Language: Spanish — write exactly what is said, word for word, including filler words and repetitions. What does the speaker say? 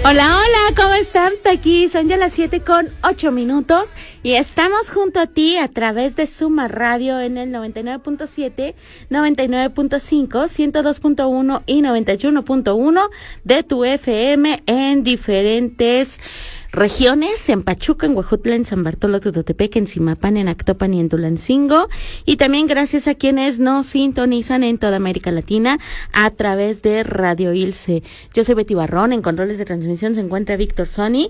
Hola, hola, ¿cómo están? Aquí son ya las siete con ocho minutos y estamos junto a ti a través de Suma Radio en el noventa y nueve punto siete, noventa y nueve punto cinco, ciento dos punto uno y noventa y uno punto uno de tu F M en diferentes regiones, en Pachuca, en Huejutla, en San Bartolo, Tutotepec, en Zimapán, en Actopan y en Tulancingo, y también gracias a quienes nos sintonizan en toda América Latina a través de Radio Ilse. Yo soy Betty Barrón, en controles de transmisión se encuentra Víctor Sony,